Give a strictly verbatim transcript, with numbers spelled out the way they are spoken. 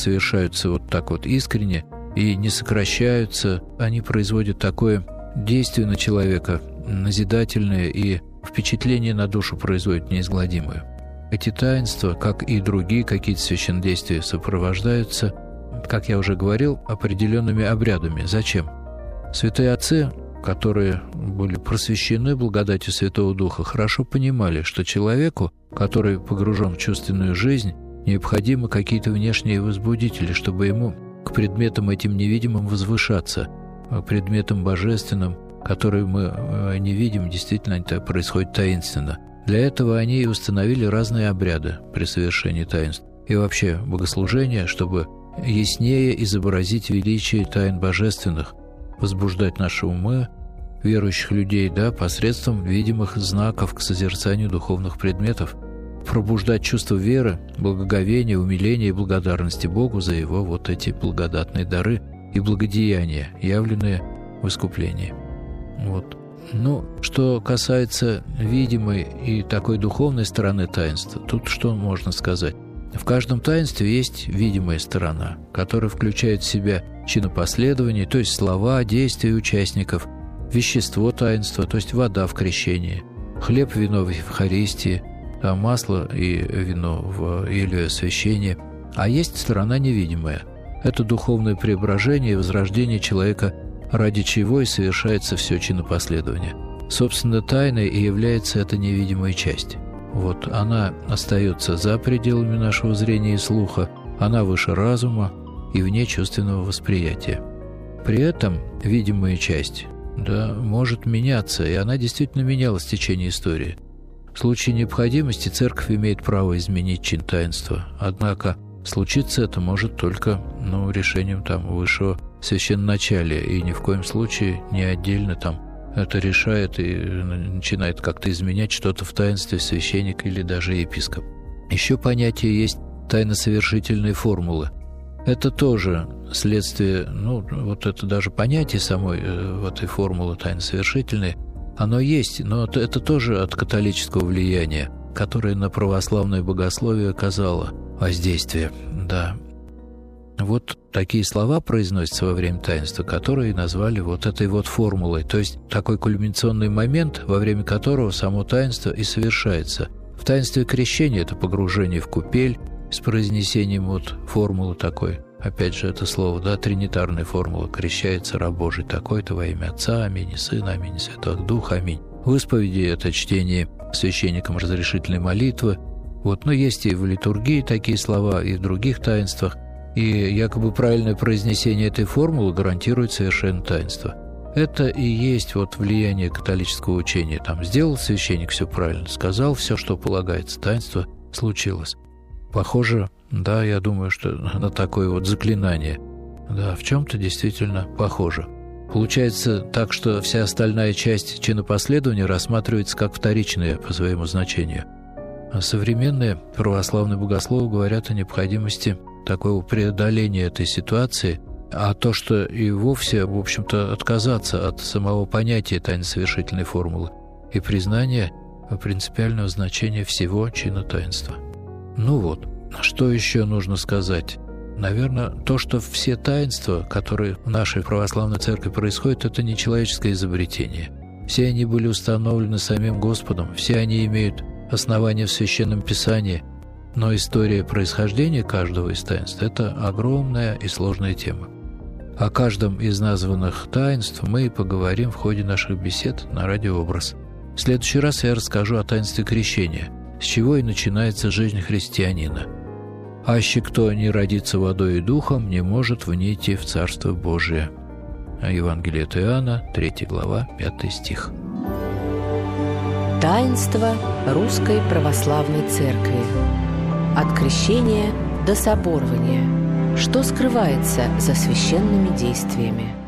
совершаются вот так вот искренне и не сокращаются, они производят такое действие на человека назидательное и впечатление на душу производят неизгладимое. Эти таинства, как и другие какие-то священнодействия, сопровождаются, как я уже говорил, определенными обрядами. Зачем? Святые отцы, которые были просвещены благодатью Святого Духа, хорошо понимали, что человеку, который погружен в чувственную жизнь, необходимы какие-то внешние возбудители, чтобы ему к предметам этим невидимым возвышаться, к предметам божественным, которые мы не видим, действительно это происходит таинственно. Для этого они и установили разные обряды при совершении таинств. И вообще богослужение, чтобы яснее изобразить величие тайн божественных, возбуждать наши умы, верующих людей, да, посредством видимых знаков к созерцанию духовных предметов, пробуждать чувство веры, благоговения, умиления и благодарности Богу за Его вот эти благодатные дары и благодеяния, явленные в искуплении. Вот. Ну, что касается видимой и такой духовной стороны таинства, тут что можно сказать? В каждом таинстве есть видимая сторона, которая включает в себя чинопоследование, то есть слова, действия участников, вещество таинства, то есть вода в крещении, хлеб, вино в Евхаристии, а масло и вино в еле освящении. А есть сторона невидимая. Это духовное преображение и возрождение человека, ради чего и совершается все чинопоследование. Собственно, тайной и является эта невидимая часть. Вот она остается за пределами нашего зрения и слуха, она выше разума и вне чувственного восприятия. При этом видимая часть, да, может меняться, и она действительно менялась в течение истории. В случае необходимости церковь имеет право изменить чин таинства, однако случиться это может только, ну, решением там высшего священноначалия, и ни в коем случае не отдельно там это решает и начинает как-то изменять что-то в таинстве священник или даже епископ. Еще понятие есть тайносовершительные формулы. Это тоже следствие, ну, вот это даже понятие самой э, этой формулы тайносовершительной, оно есть, но это тоже от католического влияния, которое на православное богословие оказало воздействие, да. Вот такие слова произносятся во время таинства, которые назвали вот этой вот формулой, то есть такой кульминационный момент, во время которого само таинство и совершается. В таинстве крещения это погружение в купель с произнесением вот формулы такой, опять же это слово, да, тринитарная формула, крещается раб Божий такой-то во имя Отца, аминь, и Сына, аминь, и Святого Духа, аминь. В исповеди это чтение священником разрешительной молитвы, вот, но есть и в литургии такие слова, и в других таинствах. И якобы правильное произнесение этой формулы гарантирует совершенное таинство. Это и есть вот влияние католического учения. Там сделал священник все правильно, сказал все, что полагается, таинство случилось. Похоже, да, я думаю, что на такое вот заклинание. Да, в чем-то действительно похоже. Получается так, что вся остальная часть чинопоследования рассматривается как вторичная по своему значению. А современные православные богословы говорят о необходимости такого преодоления этой ситуации, а то, что и вовсе, в общем-то, отказаться от самого понятия тайносовершительной формулы и признания принципиального значения всего чина таинства. Ну вот, что еще нужно сказать? Наверное, то, что все таинства, которые в нашей православной церкви происходят, это не человеческое изобретение. Все они были установлены самим Господом, все они имеют основание в Священном Писании, но история происхождения каждого из таинств – это огромная и сложная тема. О каждом из названных таинств мы поговорим в ходе наших бесед на радио «Образ». В следующий раз я расскажу о таинстве крещения, с чего и начинается жизнь христианина. «Аще кто не родится водой и духом, не может внийти в Царство Божие». Евангелие от Иоанна, третья глава, пятый стих. Таинство Русской Православной Церкви. От крещения до соборования. Что скрывается за священными действиями?